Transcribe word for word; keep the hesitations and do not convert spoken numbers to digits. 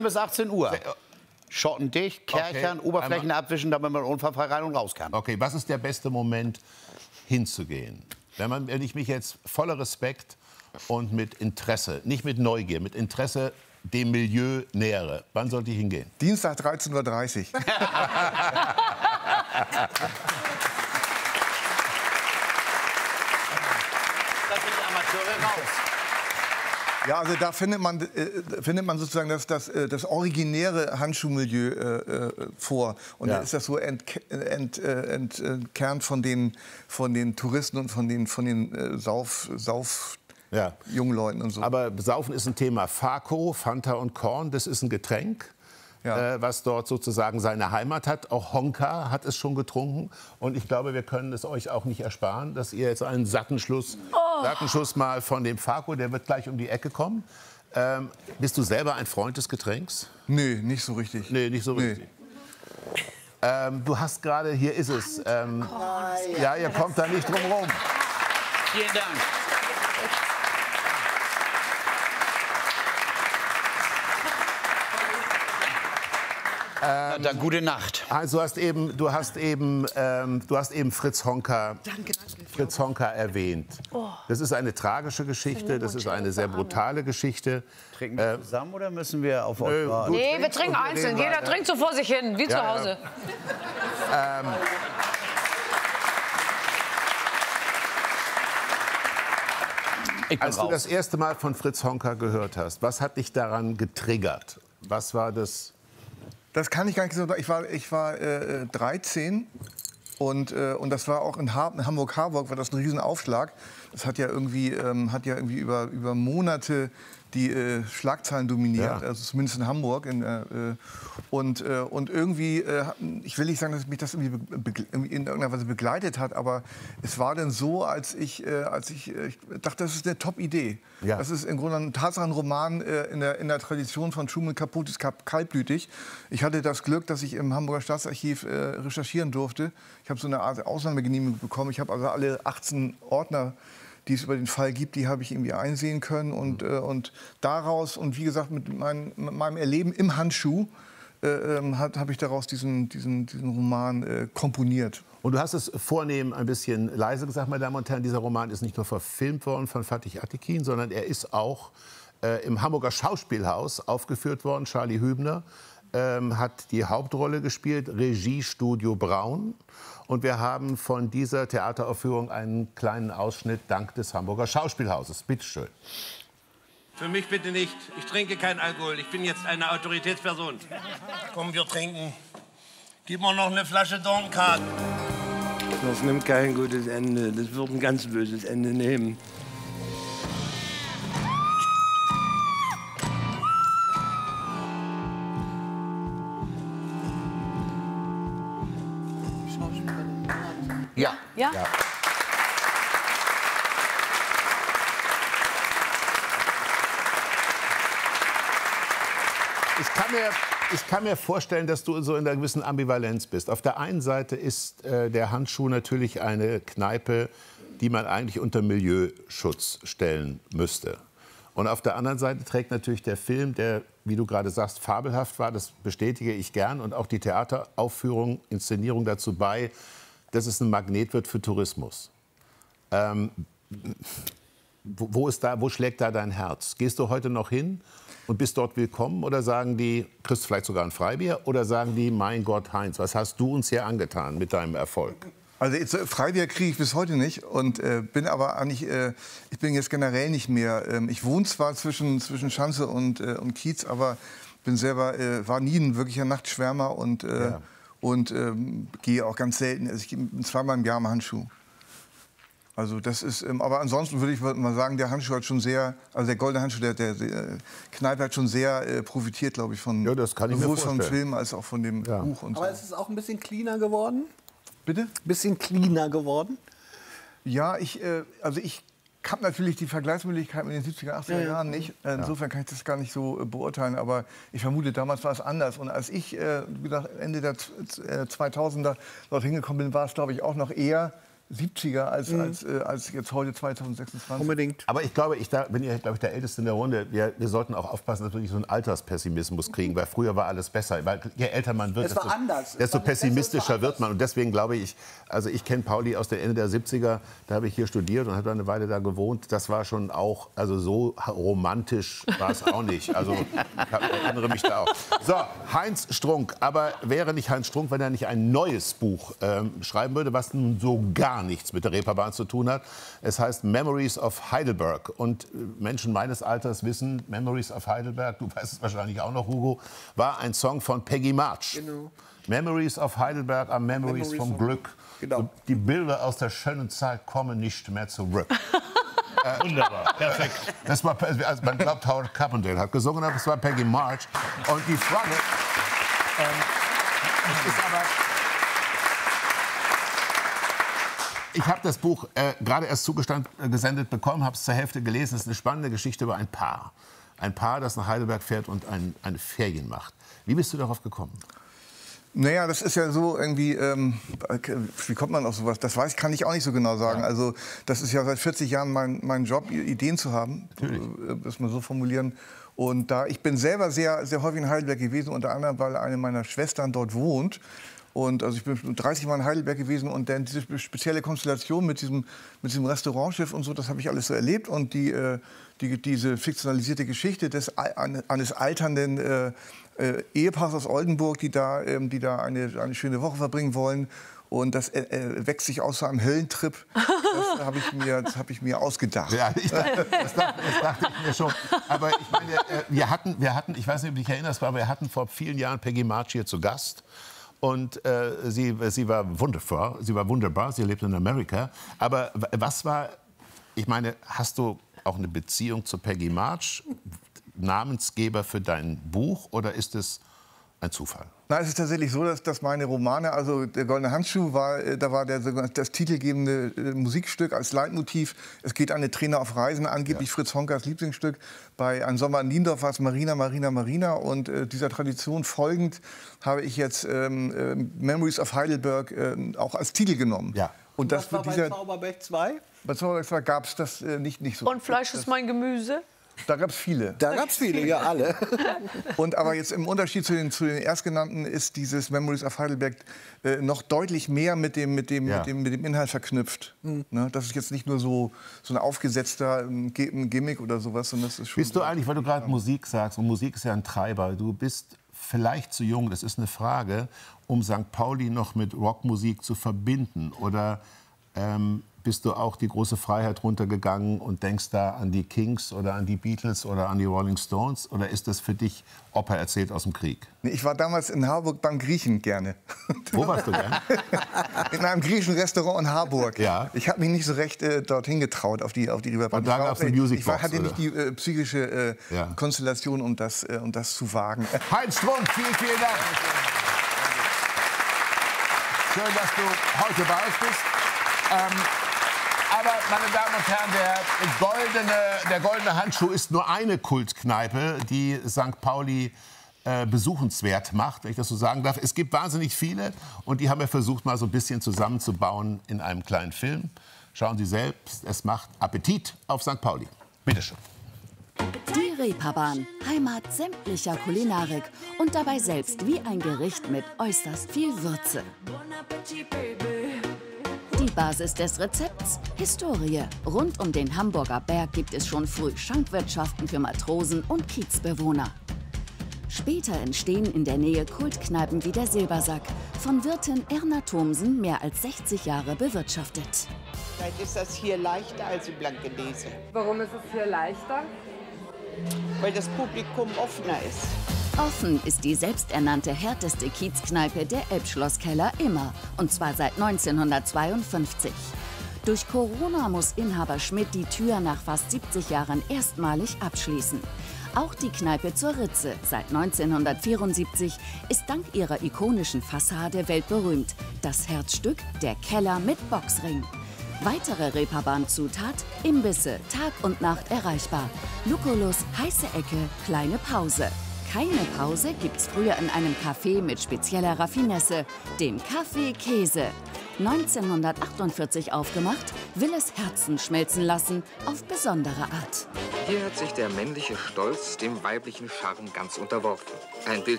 Bis achtzehn Uhr. Schotten dicht, Kerchern, okay. Oberflächen Einmal. abwischen, damit man unfallfrei rein und raus kann. Okay, was ist der beste Moment, hinzugehen? Wenn, man, wenn ich mich jetzt voller Respekt und mit Interesse, nicht mit Neugier, mit Interesse dem Milieu nähere, wann sollte ich hingehen? Dienstag dreizehn Uhr dreißig. Das sind die Amateure raus. Ja, also da findet man, äh, findet man sozusagen das, das, das originäre Handschuhmilieu äh, vor. Und ja. da ist das so entkernt ent, ent, ent, von, den, von den Touristen und von den, von den äh, Sauf, Sauf ja. jungen Leuten und so. Aber Saufen ist ein Thema. Fako, Fanta und Korn, das ist ein Getränk. Ja. Äh, was dort sozusagen seine Heimat hat. Auch Honka hat es schon getrunken. Und ich glaube, wir können es euch auch nicht ersparen, dass ihr jetzt einen Sackenschluss, oh. Sackenschuss mal von dem Fako, der wird gleich um die Ecke kommen. Ähm, bist du selber ein Freund des Getränks? Nee, nicht so richtig. Nee, nicht so nee. richtig. Ähm, du hast gerade, hier ist es. Ähm, ja, ihr kommt da nicht drum rum. Vielen Dank. Ähm, dann gute Nacht. Also du hast eben, du hast eben, ähm, du hast eben Fritz Honka, danke, danke. Fritz Honka erwähnt. Oh. Das ist eine tragische Geschichte, das ist eine sehr brutale Geschichte. Trinken wir äh, zusammen oder müssen wir auf euch warten? Nee, wir trinken einzeln. Jeder weiter. trinkt so vor sich hin, wie ja, zu Hause. Ja. ähm, Als raus. du das erste Mal von Fritz Honka gehört hast, was hat dich daran getriggert? Was war das? Das kann ich gar nicht so sagen. Ich war, ich war äh, dreizehn und, äh, und das war auch in, in Hamburg-Harburg, war das ein Riesenaufschlag. Das hat ja irgendwie, ähm, hat ja irgendwie über, über Monate die äh, Schlagzeilen dominiert, ja. also zumindest in Hamburg. In, äh, und, äh, und irgendwie, äh, ich will nicht sagen, dass mich das irgendwie in irgendeiner Weise begleitet hat, aber es war dann so, als ich, äh, als ich, äh, ich dachte, das ist eine Top-Idee. Ja. Das ist im Grunde ein Tatsachenroman äh, in, der, in der Tradition von Truman Capotes Kaltblütig. Ich hatte das Glück, dass ich im Hamburger Staatsarchiv äh, recherchieren durfte. Ich habe so eine Art Ausnahmegenehmigung bekommen. Ich habe also alle achtzehn Ordner, die es über den Fall gibt, die habe ich irgendwie einsehen können. Und, äh, und daraus, und wie gesagt, mit, mein, mit meinem Erleben im Handschuh, äh, äh, habe ich daraus diesen, diesen, diesen Roman äh, komponiert. Und du hast es vornehm ein bisschen leise gesagt, meine Damen und Herren, dieser Roman ist nicht nur verfilmt worden von Fatih Atekin, sondern er ist auch äh, im Hamburger Schauspielhaus aufgeführt worden. Charlie Hübner ähm, hat die Hauptrolle gespielt, Regie Studio Braun. Und wir haben von dieser Theateraufführung einen kleinen Ausschnitt dank des Hamburger Schauspielhauses. Bitte schön. Für mich bitte nicht. Ich trinke keinen Alkohol. Ich bin jetzt eine Autoritätsperson. Komm, wir trinken. Gib mir noch eine Flasche Dornkat. Das nimmt kein gutes Ende. Das wird ein ganz böses Ende nehmen. Ja. Ja? Ja. Ich kann, mir, ich kann mir vorstellen, dass du so in einer gewissen Ambivalenz bist. Auf der einen Seite ist äh, der Handschuh natürlich eine Kneipe, die man eigentlich unter Milieuschutz stellen müsste. Und auf der anderen Seite trägt natürlich der Film, der, wie du gerade sagst, fabelhaft war, das bestätige ich gern, und auch die Theateraufführung, Inszenierung dazu bei, dass es ein Magnet wird für Tourismus. Ähm, wo, wo, ist da, wo schlägt da dein Herz? Gehst du heute noch hin und bist dort willkommen? Oder sagen die, kriegst du vielleicht sogar ein Freibier? Oder sagen die, mein Gott, Heinz, was hast du uns hier angetan mit deinem Erfolg? Also jetzt, Freibier kriege ich bis heute nicht und äh, bin aber eigentlich, äh, ich bin jetzt generell nicht mehr. Ähm, ich wohne zwar zwischen, zwischen Schanze und, äh, und Kiez, aber bin selber, äh, war nie ein wirklicher Nachtschwärmer und äh, ja. Und ähm, gehe auch ganz selten. Also ich gehe zweimal im Jahr im Handschuh. Also das ist, ähm, aber ansonsten würde ich mal sagen, der Handschuh hat schon sehr, also der goldene Handschuh, der, der, der Kneipe hat schon sehr äh, profitiert, glaube ich, von ja, das kann ich sowohl mir vorstellen. vom Film als auch von dem ja. Buch und aber so. ist es auch ein bisschen cleaner geworden? Bitte? Bisschen cleaner geworden? Ja, ich, äh, also ich habe natürlich die Vergleichsmöglichkeiten mit den siebziger, achtziger ja, ja. Jahren nicht. Insofern kann ich das gar nicht so äh, beurteilen. Aber ich vermute, damals war es anders. Und als ich äh, wie gesagt, Ende der zweitausender dort hingekommen bin, war es, glaube ich, auch noch eher siebziger als, mhm. als, äh, als jetzt heute zweitausendsechsundzwanzig. Unbedingt. Aber ich glaube, ich da bin ja, glaube ich, der Älteste in der Runde. Wir, wir sollten auch aufpassen, dass wir nicht so einen Alterspessimismus kriegen, weil früher war alles besser. Weil je älter man wird, Es war desto, anders. desto Es war pessimistischer anders. wird man. Und deswegen glaube ich, also ich kenne Pauli aus der Ende der siebziger. Da habe ich hier studiert und habe eine Weile da gewohnt. Das war schon auch, also so romantisch war es auch nicht. Also ich hab, erinnere mich da auch. So, Heinz Strunk. Aber wäre nicht Heinz Strunk, wenn er nicht ein neues Buch ähm, schreiben würde, was nun so gar nichts mit der Reeperbahn zu tun hat. Es heißt Memories of Heidelberg. Und Menschen meines Alters wissen, Memories of Heidelberg, du weißt es wahrscheinlich auch noch, Hugo, war ein Song von Peggy March. Genau. Memories of Heidelberg are Memories, Memories vom Glück. Genau. So, die Bilder aus der schönen Zeit kommen nicht mehr zurück. äh, Wunderbar, perfekt. Das war, also man glaubt, Howard Carpendale hat gesungen, aber es war Peggy March. Und die Frage, ähm, es ist aber... Ich habe das Buch äh, gerade erst zugesendet bekommen, habe es zur Hälfte gelesen. Es ist eine spannende Geschichte über ein Paar. Ein Paar, das nach Heidelberg fährt und ein, eine Ferien macht. Wie bist du darauf gekommen? Naja, das ist ja so irgendwie, ähm, wie kommt man auf sowas? Das weiß, kann ich auch nicht so genau sagen. Ja. Also das ist ja seit vierzig Jahren mein, mein Job, Ideen zu haben, Natürlich. das mal so formulieren. Und da, ich bin selber sehr, sehr häufig in Heidelberg gewesen, unter anderem, weil eine meiner Schwestern dort wohnt. Und also ich bin dreißig Mal in Heidelberg gewesen und dann diese spezielle Konstellation mit diesem, mit diesem Restaurantschiff und so, das habe ich alles so erlebt. Und die, äh, die, diese fiktionalisierte Geschichte des, eines alternden äh, äh, Ehepaars aus Oldenburg, die da, ähm, die da eine, eine schöne Woche verbringen wollen. Und das äh, wächst sich aus so einem Höllentrip. Das habe ich, mir, das hab ich mir ausgedacht. Ja, ich dachte, das, dachte, das dachte ich mir schon. Aber ich meine, äh, wir, hatten, wir hatten, ich weiß nicht, ob du dich erinnerst, aber wir hatten vor vielen Jahren Peggy March hier zu Gast. Und äh, sie, sie war wunderbar, sie war wunderbar, sie lebt in Amerika. Aber was war, ich meine, hast du auch eine Beziehung zu Peggy March, Namensgeber für dein Buch, oder ist es ein Zufall? Na, es ist tatsächlich so, dass, dass meine Romane, also der Goldene Handschuh, war, da war der, das titelgebende äh, Musikstück als Leitmotiv. Es geht an eine Trainer auf Reisen, angeblich ja. Fritz Honkers Lieblingsstück. Bei Ein Sommer in Niendorf war es Marina, Marina, Marina. Und äh, dieser Tradition folgend habe ich jetzt ähm, äh, Memories of Heidelberg äh, auch als Titel genommen. Ja. Und das war bei Zauberberg zwei? Bei Zauberberg zwei gab es das äh, nicht, nicht so. Und Fleisch ist mein Gemüse? Da gab es viele. Da gab es viele, ja, alle. Und aber jetzt im Unterschied zu den, zu den Erstgenannten ist dieses Memories of Heidelberg äh, noch deutlich mehr mit dem, mit dem, ja. mit dem, mit dem Inhalt verknüpft. Mhm. Ne? Das ist jetzt nicht nur so, so ein aufgesetzter ein Gimmick oder sowas, sondern das ist schon... Bist du eigentlich, weil du gerade Musik sagst, und Musik ist ja ein Treiber, du bist vielleicht zu jung, das ist eine Frage, um Sankt Pauli noch mit Rockmusik zu verbinden, oder... Ähm, bist du auch die große Freiheit runtergegangen und denkst da an die Kings oder an die Beatles oder an die Rolling Stones? Oder ist das für dich Opa erzählt aus dem Krieg? Nee, ich war damals in Harburg beim Griechen gerne. Wo warst du denn? In einem griechischen Restaurant in Harburg. Ja. Ich habe mich nicht so recht äh, dorthin getraut, auf die, auf die Reeperbahn. Und da gab es eine Musicbox, Ich war, hatte nicht die äh, psychische äh, ja. Konstellation, um das, äh, um das zu wagen. Heinz Strunk, vielen, vielen Dank. Schön, dass du heute bei uns bist. Ähm, Aber, meine Damen und Herren, der goldene, der goldene Handschuh ist nur eine Kultkneipe, die Sankt Pauli äh, besuchenswert macht, wenn ich das so sagen darf. Es gibt wahnsinnig viele und die haben wir versucht, mal so ein bisschen zusammenzubauen in einem kleinen Film. Schauen Sie selbst, es macht Appetit auf Sankt Pauli. Bitte schön. Die Reeperbahn, Heimat sämtlicher Kulinarik und dabei selbst wie ein Gericht mit äußerst viel Würze. Die Basis des Rezepts? Historie. Rund um den Hamburger Berg gibt es schon früh Schankwirtschaften für Matrosen und Kiezbewohner. Später entstehen in der Nähe Kultkneipen wie der Silbersack, von Wirtin Erna Thomsen mehr als sechzig Jahre bewirtschaftet. Vielleicht ist das hier leichter als die Blankenese. Warum ist es hier leichter? Weil das Publikum offener ist. Offen ist die selbsternannte härteste Kiezkneipe der Elbschlosskeller immer, und zwar seit neunzehnhundertzweiundfünfzig. Durch Corona muss Inhaber Schmidt die Tür nach fast siebzig Jahren erstmalig abschließen. Auch die Kneipe zur Ritze seit neunzehnhundertvierundsiebzig ist dank ihrer ikonischen Fassade weltberühmt. Das Herzstück, der Keller mit Boxring. Weitere Reeperbahn-Zutat, Imbisse, Tag und Nacht erreichbar. Lucullus, heiße Ecke, kleine Pause. Keine Pause gibt's früher in einem Café mit spezieller Raffinesse, dem Kaffee Käse. neunzehnhundertachtundvierzig aufgemacht, will es Herzen schmelzen lassen, auf besondere Art. Hier hat sich der männliche Stolz dem weiblichen Charme ganz unterworfen. Ein Bild